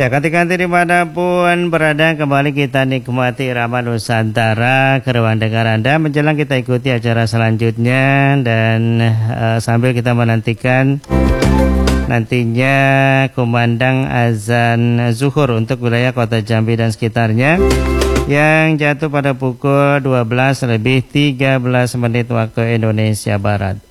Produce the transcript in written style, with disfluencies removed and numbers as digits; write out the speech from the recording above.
Ya, ketika dimanapun berada, kembali kita nikmati Irama Nusantara ke ruang dengar Anda. Menjelang kita ikuti acara selanjutnya dan sambil kita menantikan nantinya kumandang azan zuhur untuk wilayah kota Jambi dan sekitarnya yang jatuh pada pukul 12:13 waktu Indonesia Barat.